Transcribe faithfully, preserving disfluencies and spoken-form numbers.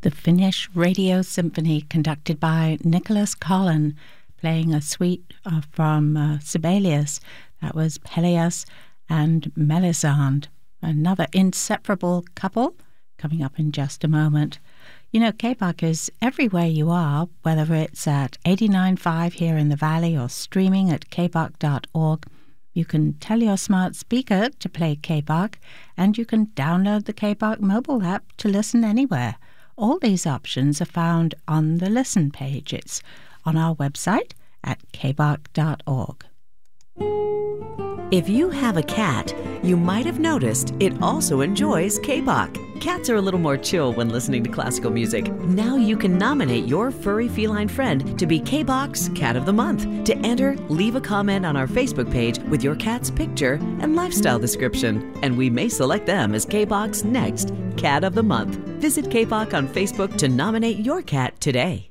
The Finnish Radio Symphony, conducted by Nicholas Collin, playing a suite uh, from uh, Sibelius. That was Peleus and Melisande, another inseparable couple, coming up in just a moment. You know, K B O C is everywhere you are, whether it's at eighty-nine point five here in the Valley or streaming at k b o c dot org. You can tell your smart speaker to play K B O C, and you can download the K B O C mobile app to listen anywhere. All these options are found on the Listen page. It's on our website at k b o c dot org. If you have a cat, you might have noticed it also enjoys K B O C. Cats are a little more chill when listening to classical music. Now you can nominate your furry feline friend to be K B O C's Cat of the Month. To enter, leave a comment on our Facebook page with your cat's picture and lifestyle description, and we may select them as K B O C's next Cat of the Month. Visit K B O C on Facebook to nominate your cat today.